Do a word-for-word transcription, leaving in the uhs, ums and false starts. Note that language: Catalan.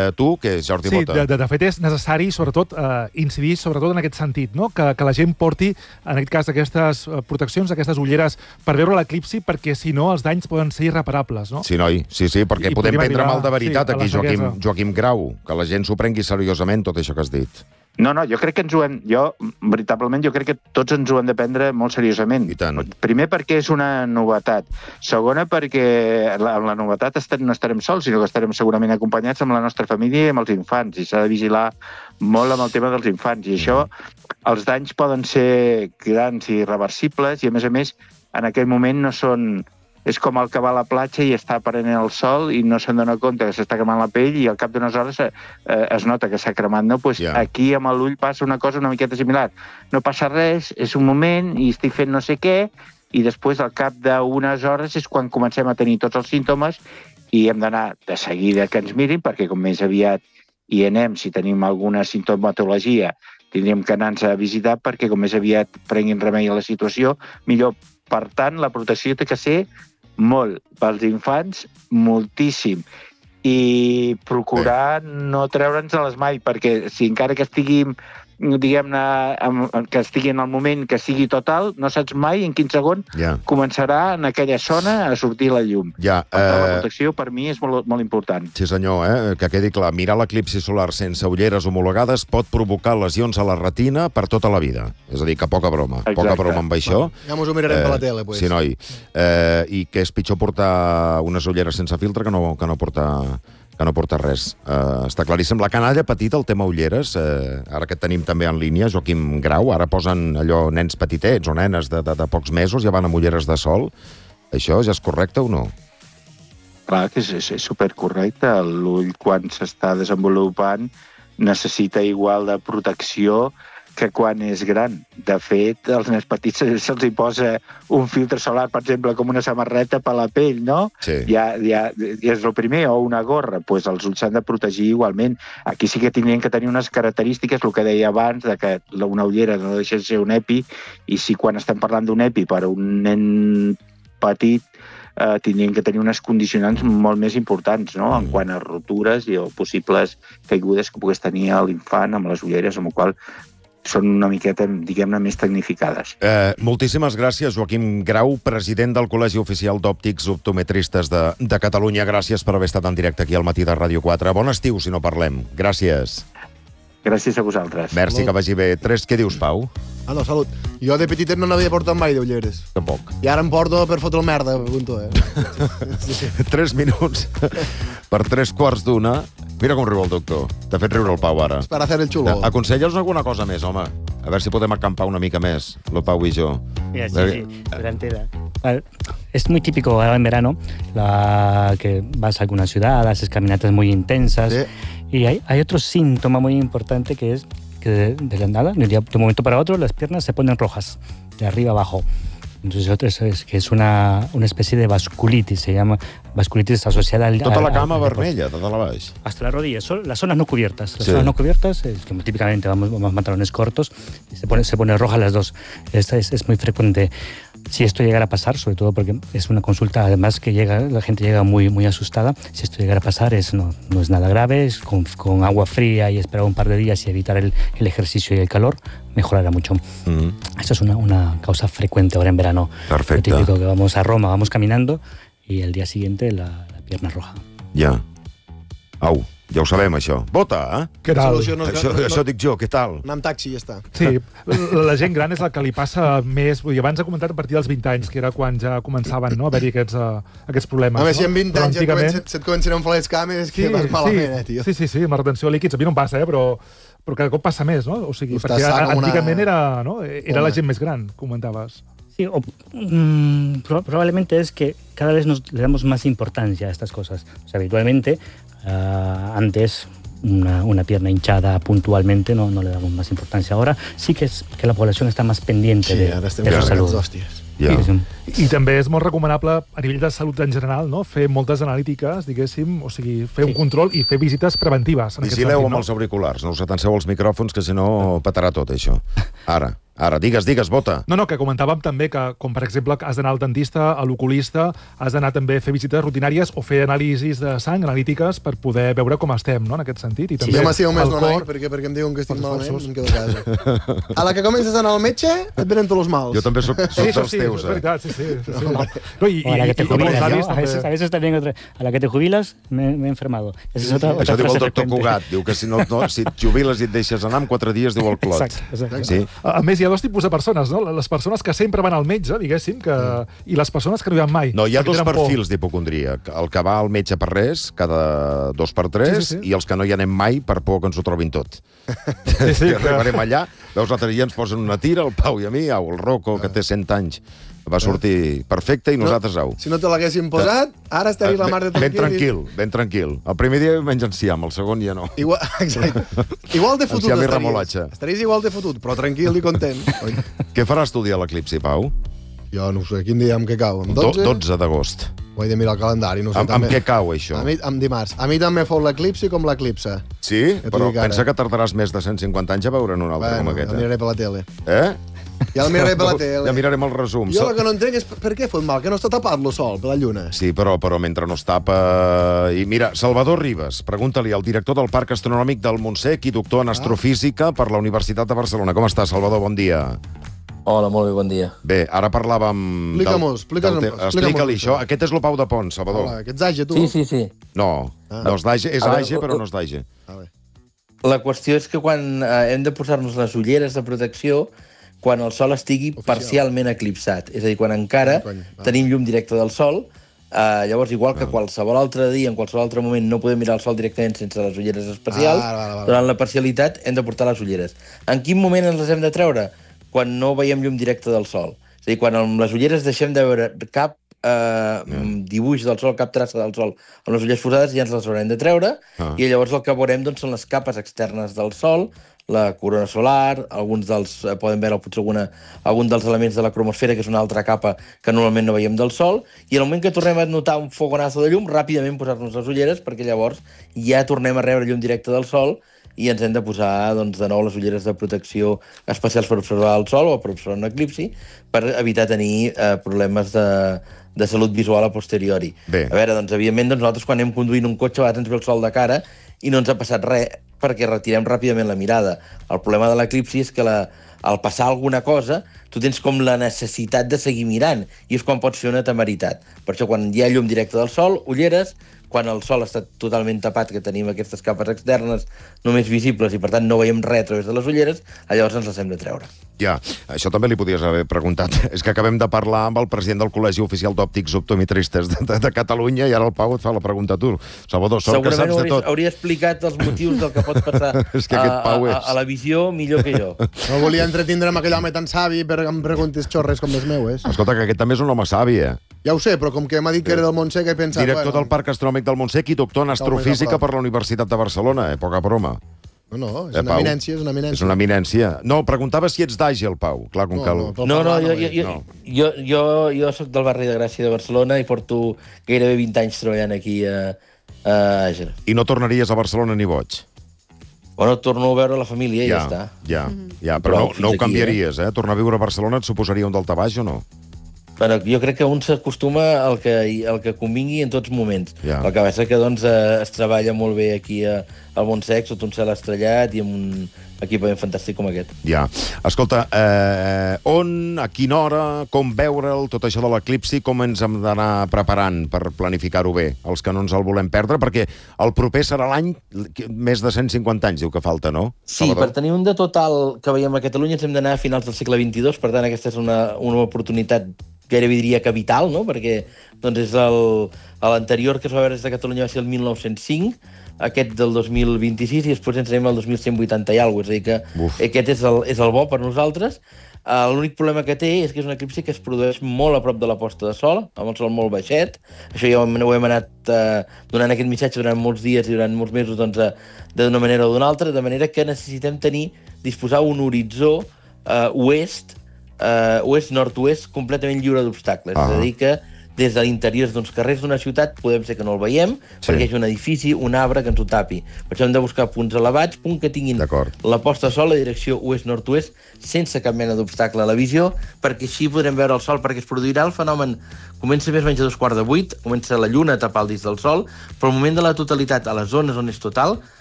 eh, tu, que és Jordi sí, Mota. Sí, de, de fet és necessari, sobretot, eh, incidir sobretot en aquest sentit, no? que, que la gent porti, en aquest cas, aquestes proteccions, aquestes ulleres per veure l'eclipsi, perquè, si no, els danys poden ser irreparables, no? Sí, noi, sí, sí, perquè I podem prendre arribar, mal de veritat sí, aquí, Joaquim, Joaquim Grau, que la gent s'ho prengui seriosament, tot això que has dit. No, no, jo crec que ens ho hem... Jo, veritablement, jo crec que tots ens ho hem de prendre molt seriosament. I tant. Primer, perquè és una novetat. Segona, perquè la, amb la novetat estem, no estarem sols, sinó que estarem segurament acompanyats amb la nostra família i amb els infants. I s'ha de vigilar molt amb el tema dels infants. I això, els danys poden ser grans i irreversibles i, a més a més, en aquell moment no són... És com el que va a la platja i està prenent el sol i no se'n dona compte que s'està cremant la pell i al cap d'unes hores eh, es nota que s'ha cremat. No? Pues yeah. Aquí amb l'ull passa una cosa una miqueta similar. No passa res, és un moment i estic fent no sé què i després al cap d'unes hores és quan comencem a tenir tots els símptomes i hem d'anar de seguida que ens mirin perquè com més aviat hi anem, si tenim alguna sintomatologia, tindríem que anar-nos a visitar perquè com més aviat prenguin remei a la situació, millor. Per tant, la protecció té que ser molt. Pels infants, moltíssim. I procurar no treure'ns-les mai, perquè si encara que estiguin, diguem-ne, que estigui en el moment que sigui total, no saps mai en quin segon yeah. començarà en aquella zona a sortir la llum. Yeah, per tant, eh... la protecció per mi és molt, molt important. Sí, senyor, eh? Que quedi clar. Mirar l'eclipsi solar sense ulleres homologades pot provocar lesions a la retina per tota la vida. És a dir, que poca broma. Exacte. Poca broma amb això. Ja mos ho mirarem eh, per la tele, pues. Sí, noi. Eh, I que és pitjor portar unes ulleres sense filtre que no, que no portar... que no porta res. Uh, està claríssim. La canalla petita, el tema ulleres, uh, ara que tenim també en línia, Joaquim Grau, ara posen allò nens petitets o nenes de, de, de pocs mesos, ja van amb ulleres de sol. Això ja és correcte o no? Clar que és, és, és supercorrecte. L'ull, quan s'està desenvolupant, necessita igual de protecció que quan és gran. De fet, als nens petits se'ls hi posa un filtre solar, per exemple, com una samarreta per la pell, no? Sí. Ja, ja, ja és el primer, o una gorra, doncs els ulls s'han de protegir igualment. Aquí sí que tindrien que tenir unes característiques, el que deia abans, de que una ullera no deixa de ser un epi, i si quan estem parlant d'un epi per a un nen petit, eh, tindrien que tenir unes condicionants molt més importants, no? En quant a rotures i o possibles caigudes que pogués tenir l'infant amb les ulleres, amb el qual són una miqueta, diguem-ne, més tecnificades. Eh, moltíssimes gràcies, Joaquim Grau, president del Col·legi Oficial d'Òptics Optometristes de, de Catalunya. Gràcies per haver estat en directe aquí al Matí de Ràdio quatre. Bon estiu, si no parlem. Gràcies. Gràcies a vosaltres. Merci, que vagi bé. Tres, què dius, Pau? Ah, no, salut. Jo de petitet no n'havia portat mai d'ulleres. Tampoc. I ara em porto per fotre el merda, pregunto, eh? Sí, sí. Tres minuts per tres quarts d'una. Mira com riu el doctor. T'ha fet riure el Pau, ara. Per hacer el xulo. Aconsella'ns alguna cosa més, home. A veure si podem acampar una mica més, el Pau y yo. Mira, sí, sí, durante la... Es muy típico ahora en verano la... que vas a alguna ciudad, haces caminatas muy intensas, sí. Y hay, hay otro síntoma muy importante que es que de, de la nada, de un momento para otro, las piernas se ponen rojas, de arriba abajo. Entonces es que es una, una especie de vasculitis, se llama vasculitis asociada al... Tota la cama al, al, vermella, tota la baix. Hasta la rodilla, son las zonas no cubiertas. Las sí. zonas no cubiertas, es que típicamente vamos, vamos pantalones cortos, y se pone, se pone roja las dos. Esta es, es muy frecuente. Si esto llegara a pasar, sobre todo porque es una consulta, además que llega, la gente llega muy, muy asustada, si esto llegara a pasar es, no, no es nada grave, es con, con agua fría y esperar un par de días y evitar el, el ejercicio y el calor, mejorará mucho. Mm. Esta es una, una causa frecuente ahora en verano. Perfecte. Lo típico que vamos a Roma, vamos caminando y el día siguiente la, la pierna roja. Ja. Au. Ja ho sabem, això. Vota, eh? Què tal? No és... Això, això dic jo, què tal? Anar amb taxi, ja està. Sí, la gent gran és la que li passa més... Vull dir, abans ha comentat a partir dels vint anys, que era quan ja començaven, no, a haver-hi aquests, uh, aquests problemes. A més, si no? en vint anys antigament... ja se't comencen a enflar les cames, que sí, vas malament, eh, tio. Sí, sí, sí, amb la retenció de líquids. A mi no em passa, eh, però, però cada cop passa més, no? O sigui, Estàs perquè antigament una... era, no? era la gent més gran, comentaves. Sí, o, mmm, pro probablemente es que cada vez nos le damos más importancia a estas cosas. O sea, habitualmente, uh, antes... Una, una pierna hinchada puntualmente, no, no le damos más importancia. Ahora sí que es que la población está más pendiente sí, de, de su salud. Ja. Sí, sí. I també és molt recomanable a nivell de salut en general, no? Fer moltes analítiques, diguéssim, o sigui, fer sí. un control i fer visites preventives. Vigileu amb no? els auriculars, no us atanseu els micròfons, que si no petarà tot, això. Ara. Ara, digues, digues, vota. No, no, que comentàvem també que, com per exemple, has d'anar al dentista, a l'oculista, has d'anar també a fer visites rutinàries o fer anàlisis de sang, analítiques, per poder veure com estem, no?, en aquest sentit. I també jo m'estiu més el no cor... anar, perquè, perquè em diuen que estic malament, em quedo a casa. A la que comences a anar al metge, et venen tots els mals. Jo també soc, soc Sí, això dels sí, teus, és eh? veritat, sí, sí. sí, sí. No, i, O a la que te i- i- i jubilas, els avis ¿no? A veces, a també. veces también otra, a la que te jubilas me, me he enfermado. Esa es otra, otra Això diu el frase doctor frecuente. Cugat. Diu que si, no, no, si et jubiles i et deixes anar, en quatre dies diu el clot. Exacte, exacte. Sí? A a més, hi ha dos tipus de persones, no? Les persones que sempre van al metge, diguéssim, que... i les persones que no hi van mai. No, hi ha perquè dos tenen por. perfils d'hipocondríac. El que va al metge per res, cada dos per tres, Sí, sí, sí. i els que no hi anem mai per por que ens ho trobin tot. Sí, sí, I que... arribarem allà, veus, l'altre dia ens posen una tira, el Pau i a mi, au, el Rocco, que té cent anys, va sortir perfecte i nosaltres, au. Si no te l'haguessin posat, ara estaria la mar de Ben tranquil. tranquil, ben tranquil. El primer dia menys enciam, el segon ja no. Igual, exacte. Igual de fotut Enciam i estaries. remolatge. Estaries igual de fotut, però tranquil i content. Oi? Què faràs tu dia a l'eclipsi, Pau? Jo no ho sé, quin dia amb què cau? Amb Do- dotze? dotze d'agost. Ho he de mirar el calendari, no ho sé. Amb, amb què cau, això? A mi, amb dimarts. A mi també fou l'eclipsi com l'eclipse. Sí? Ja t'ho Però dic ara. pensa que tardaràs més de cent cinquanta anys a veure'n un altre com Bueno, aquest, el eh? miraré per la tele. Eh? Ja el miraré per la tele. Ja mirarem el resum. Jo el que no entenc és per què fot mal, que no està tapat lo sol, per la lluna. Sí, però, però mentre no es tapa... I mira, Salvador Ribas, pregunta-li al director del Parc Astronòmic del Montsec i doctor en astrofísica per la Universitat de Barcelona. Com està, Salvador? Bon dia. Hola, molt bé, bon dia. Bé, ara parlàvem... Explica-mos, explica'ns- te- explica'm-ho Explica-li això. això. Aquest és lo Pau de Pont, Salvador. Hola, que ets age, tu? Sí, sí, sí. No, Ah. no és d'Age, és A veure, Age, però no és d'Age. A veure. La qüestió és que quan eh, hem de posar-nos les ulleres de protecció quan el sol estigui Oficial. parcialment eclipsat. És a dir, quan encara Ah, cony, va. tenim llum directa del sol, eh, llavors, igual que qualsevol altre dia, en qualsevol altre moment, no podem mirar el sol directament sense les ulleres especials, Ah, vale, vale. durant la parcialitat hem de portar les ulleres. En quin moment ens les hem de treure? Quan no veiem llum directa del sol. És a dir, quan amb les ulleres deixem de veure cap eh, dibuix del sol, cap traça del sol amb les ulleres posades, ja ens les haurem de treure, Ah. i llavors el que veurem doncs, són les capes externes del sol, la corona solar, alguns dels, eh, poden veure potser alguna, algun dels elements de la cromosfera, que és una altra capa que normalment no veiem del sol, i en el moment que tornem a notar un fogonazo de llum, ràpidament posar-nos les ulleres, perquè llavors ja tornem a rebre llum directa del sol i ens hem de posar doncs, de nou les ulleres de protecció especials per observar el sol o per observar un eclipsi, per evitar tenir eh, problemes de, de salut visual a posteriori. Bé. A veure, doncs, evidentment, doncs, nosaltres quan anem conduint un cotxe, a vegades ens ve el sol de cara i no ens ha passat res perquè retirem ràpidament la mirada. El problema de l'eclipsi és que la, al passar alguna cosa, tu tens com la necessitat de seguir mirant, i és quan pots fer una temeritat. Per això, quan hi ha llum directa del sol, ulleres, quan el sol està totalment tapat, que tenim aquestes capes externes només visibles i, per tant, no veiem res a través de les ulleres, llavors ens les hem de treure. Ja, això també li podies haver preguntat. És que acabem de parlar amb el president del Col·legi Oficial d'Òptics Optometristes de, de, de Catalunya i ara el Pau et fa la pregunta a tu. Salvador, sort que Segurament saps de hauria, tot. hauria explicat els motius del que pot passar És que a, aquest Pau a, és- a, a la visió millor que jo. No volia entretindre amb aquell home tan savi per em preguntis xorres com les meues. Escolta, que aquest també és un home savi, eh? Ja ho sé, però com que m'ha dit que era del Montsec, he pensat... Director bueno, del Parc Astronòmic del Montsec i doctor en astrofísica per la Universitat de Barcelona, eh? Poca broma. No, no, és Eh, una Pau? eminència, és una eminència. És una eminència. No, preguntava si ets d'Age, el Pau. Clar, com No, que... El... no, però No, no, parlar jo, jo, és. jo, no. jo, jo, jo soc del barri de Gràcia de Barcelona i porto gairebé vint anys treballant aquí a, a Àger. I no tornaries a Barcelona ni boig. Bueno, torno a veure la família i ja, ja està. Ja, ja, però Prou, no, fins no ho aquí, canviaries, eh? Tornar a viure a Barcelona et suposaria un daltabaix o no? Bueno, jo crec que un s'acostuma al que, al que convingui en tots moments. Ja. El que passa que doncs, eh, es treballa molt bé aquí a, al Montsec, sota un cel estrellat i amb un equipament fantàstic com aquest. Ja. Escolta, eh, on, a quina hora, com veure'l, tot això de l'eclipsi, com ens hem d'anar preparant per planificar-ho bé, els que no ens el volem perdre, perquè el proper serà l'any més de cent cinquanta anys, diu que falta, no? Sí, Salvador? per tenir un de total que veiem a Catalunya ens hem d'anar a finals del segle vint-i-dos, per tant aquesta és una, una oportunitat gairebé diria que vital, no? Perquè doncs, és el- l'anterior que es va veure des de Catalunya va ser el mil nou-cents cinc, aquest del dos mil vint-i-sis i després ens anem al dos mil cent vuitanta i alguna cosa. És a dir que Uf. aquest és el, és el bo per nosaltres. Uh, L'únic problema que té és que és un eclipsi que es produeix molt a prop de la posta de sol, amb el sol molt baixet. Això ja ho hem, ho hem anat uh, donant aquest missatge durant molts dies i durant molts mesos doncs, uh, d'una manera o d'una altra, de manera que necessitem tenir, disposar un horitzó uh, oest, uh, oest-nord-oest completament lliure d'obstacles. Ah. És a dir que des de l'interior d'uns carrers d'una ciutat podem ser que no el veiem, Sí. perquè hi hagi un edifici, un arbre que ens ho tapi. Per això hem de buscar punts elevats, punts que tinguin D'acord. la posta de sol a direcció oest-nord-oest, sense cap mena d'obstacle a la visió, perquè així podrem veure el sol, perquè es produirà el fenomen. Comença més o menys a dos quarts de vuit, comença la lluna a tapar el disc del sol, però al moment de la totalitat, a les zones on és total,